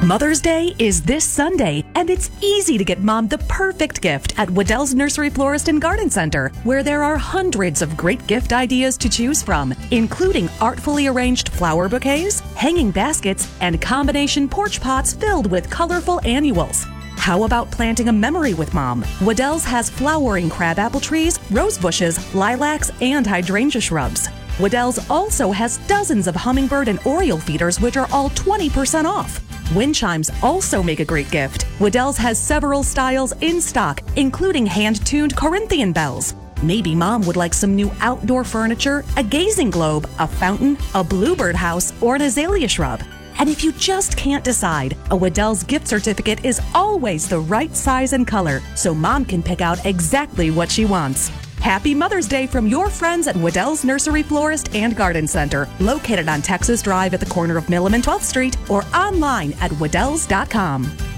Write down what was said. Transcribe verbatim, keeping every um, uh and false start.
Mother's Day is this Sunday, and it's easy to get mom the perfect gift at Waddell's Nursery Florist and Garden Center, where there are hundreds of great gift ideas to choose from, including artfully arranged flower bouquets, hanging baskets, and combination porch pots filled with colorful annuals. How about planting a memory with mom? Waddell's has flowering crabapple trees, rose bushes, lilacs, and hydrangea shrubs. Waddell's also has dozens of hummingbird and oriole feeders, which are all twenty percent off. Wind chimes also make a great gift. Waddell's has several styles in stock, including hand-tuned Corinthian bells. Maybe mom would like some new outdoor furniture, a gazing globe, a fountain, a bluebird house, or an azalea shrub. And if you just can't decide, a Waddell's gift certificate is always the right size and color, so mom can pick out exactly what she wants. Happy Mother's Day from your friends at Waddell's Nursery Florist and Garden Center, located on Texas Drive at the corner of Milam and twelfth Street, or online at waddells dot com.